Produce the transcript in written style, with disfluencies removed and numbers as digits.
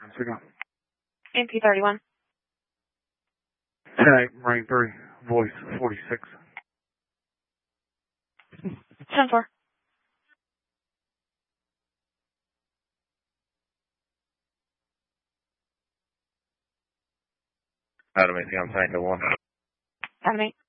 Signal. MP31. Tag, Marine 3, voice 46. 10-4. Adam 8, I'm Tango 1. Adam 8.